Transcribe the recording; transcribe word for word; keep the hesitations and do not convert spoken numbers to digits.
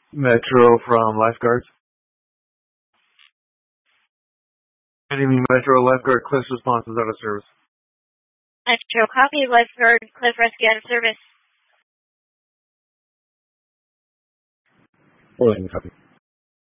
Metro from Lifeguards. Good evening, Metro. Lifeguard Cliff's response is out of service. Metro, copy. Lifeguard Cliff Rescue out of service. Full copy.